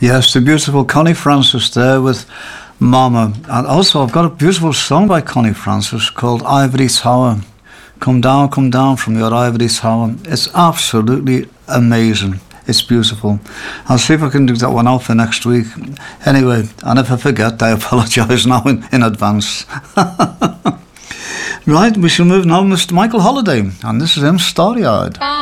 Yes, the beautiful Connie Francis there with Mama. And also, I've got a beautiful song by Connie Francis called Ivory Tower. Come down from your ivory tower. It's absolutely amazing. It's beautiful. I'll see if I can do that one out for next week. Anyway, and if I forget, I apologise now in advance. Right, we shall move now, Mr. Michael Holiday, and this is him, Starry-Eyed.